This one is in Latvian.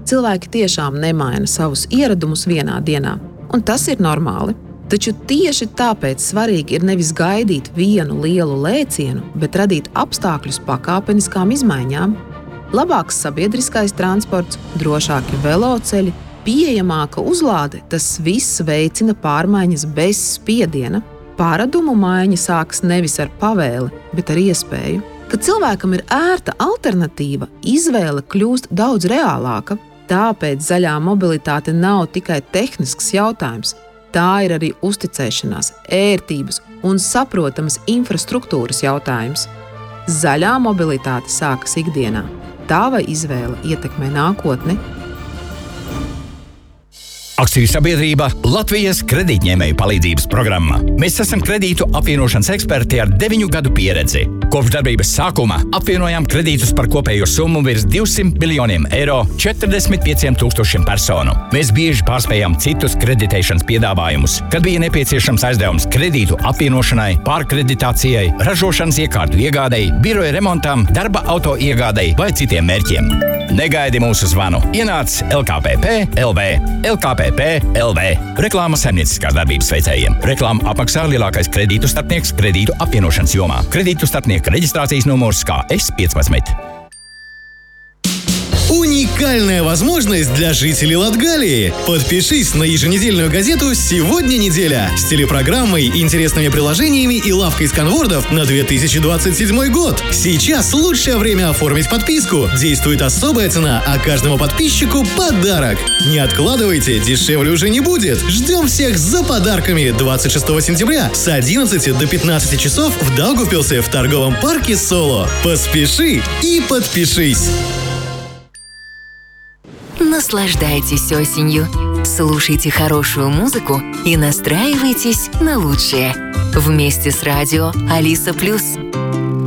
Cilvēki tiešām nemaina savus ieradumus vienā dienā, un tas ir normāli. Taču tieši tāpēc svarīgi ir nevis gaidīt vienu lielu lēcienu, bet radīt apstākļus pakāpeniskām izmaiņām. Labāks sabiedriskais transports, drošāki veloceļi, pieejamāka uzlāde – tas viss veicina pārmaiņas bez spiediena. Pārādumu maiņa sākas nevis ar pavēli, bet ar iespēju. Kad cilvēkam ir ērta alternatīva, izvēle kļūst daudz reālāka. Tāpēc zaļā mobilitāte nav tikai tehnisks jautājums. Tā ir arī uzticēšanās, ērtības un saprotamas infrastruktūras jautājums. Zaļā mobilitāte sākas ikdienā. Tava izvēle ietekmē nākotni. Akciju sabiedrība Latvijas kredītņēmēju palīdzības programma. Mēs esam kredītu apvienošanas eksperti ar 9 gadu pieredzi. Kopš darbības sākuma apvienojām kredītus par kopējo summu virs 200 miljoniem eiro 45 000 personu. Mēs bieži pārspējām citus kreditēšanas piedāvājumus, kad bija nepieciešams aizdevums kredītu apvienošanai, pārkreditācijai, ražošanas iekārtu iegādei, biroja remontam, darba auto iegādei vai citiem mērķiem. Negaidi mūsu zvanu. Ienāc LKPP.LV. LKPP.LV. Reklāma saimnieciskās darbības veicējiem. Reklāmu apmaksā lielākais kredītu starpnieks kredītu apvienošanas jomā. Kredītu starpnieka reģistrācijas numurs КС-15. Уникальная возможность для жителей Латгалии. Подпишись на еженедельную газету «Сегодня неделя» с телепрограммой, интересными приложениями и лавкой сканвордов на 2027 год. Сейчас лучшее время оформить подписку. Действует особая цена, а каждому подписчику подарок. Не откладывайте, дешевле уже не будет. Ждем всех за подарками 26 сентября с 11 до 15 часов в Даугавпилсе в торговом парке «Соло». Поспеши и подпишись. Наслаждайтесь осенью, слушайте хорошую музыку и настраивайтесь на лучшее. Вместе с радио Алиса+.